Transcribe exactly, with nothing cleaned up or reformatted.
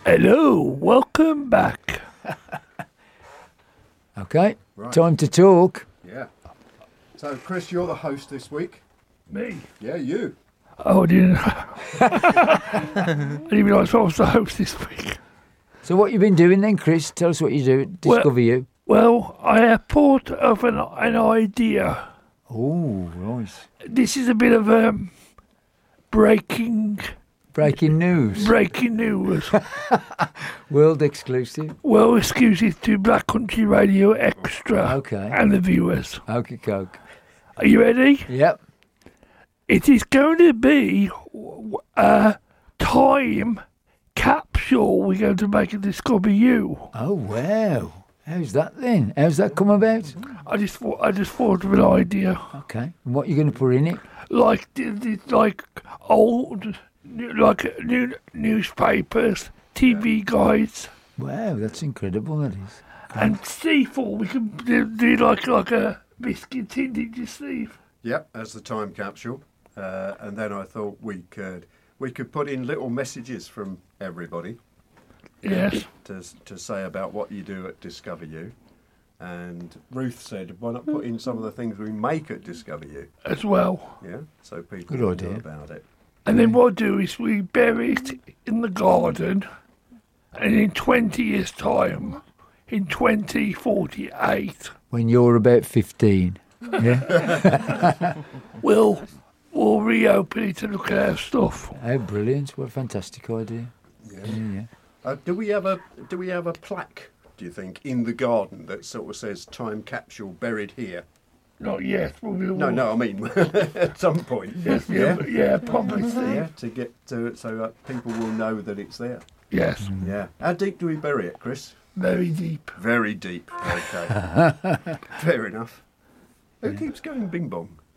Hello, welcome back. Okay, Right. time to talk. Yeah. So, Chris, you're the host this week. Me? Yeah, you. Oh, I didn't. I didn't realise I was the host this week. So what you been doing then, Chris? Tell us what you do at Discover Well- You. Well, I have thought of an, an idea. Oh, right. This is a bit of um, breaking Breaking news. breaking news. World exclusive. Well, exclusive to Black Country Radio Extra Okay. and the viewers. Okay, Coke. Are you ready? Yep. It is going to be a time capsule we're going to make at Discover You. Oh, wow. How's that then? How's that come about? I just thought I just thought of an idea, Okay. And what are you going to put in it? like the- the- like old, like new newspapers, T V guides, Wow, that's incredible, that is. and Steve. We can do, do like like a biscuit tin, did you, Steve? Yep, as the time capsule. Uh, and then I thought we could we could put in little messages from everybody Yes. to to say about what you do at Discover You. And Ruth said, why not put in some of the things we make at Discover You? As well. Yeah, so people Good will idea. know about it. And then what I do is we bury it in the garden, and in twenty years' time, in twenty forty-eight, When you're about fifteen. Yeah. we'll we'll reopen it and look at our stuff. How brilliant. What a fantastic idea. Yeah. Yeah, yeah. Uh, do we have a do we have a plaque? Do you think in the garden that sort of says "time capsule buried here"? Not yet. But we will. No, no, I mean at some point. Yes, yeah, yeah, probably, Steve. Yeah, to get to it so that people will know that it's there. Yes, Yeah. How deep do we bury it, Chris? very deep. Very deep. Okay. Fair enough. Who keeps going bing bong?